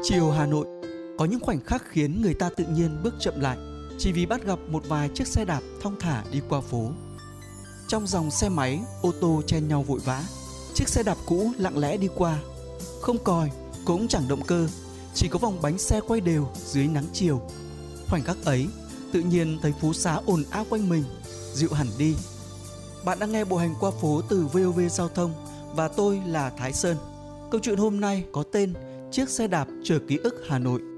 Chiều Hà Nội có những khoảnh khắc khiến người ta tự nhiên bước chậm lại, chỉ vì bắt gặp một vài chiếc xe đạp thong thả đi qua phố. Trong dòng xe máy, ô tô chen nhau vội vã, chiếc xe đạp cũ lặng lẽ đi qua, không còi, cũng chẳng động cơ, chỉ có vòng bánh xe quay đều dưới nắng chiều. Khoảnh khắc ấy, tự nhiên thấy phố xá ồn ào quanh mình, dịu hẳn đi. Bạn đang nghe Bộ Hành Qua Phố từ VOV Giao thông và tôi là Thái Sơn. Câu chuyện hôm nay có tên Chiếc xe đạp chở ký ức Hà Nội.